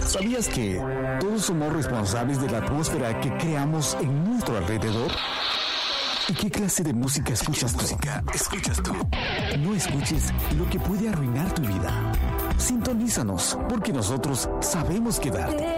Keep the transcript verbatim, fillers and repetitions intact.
¿Sabías que todos somos responsables de la atmósfera que creamos en nuestro alrededor? ¿Y qué clase de música escuchas tú? música escuchas tú? No escuches lo que puede arruinar tu vida. Sintonízanos, porque nosotros sabemos qué darte.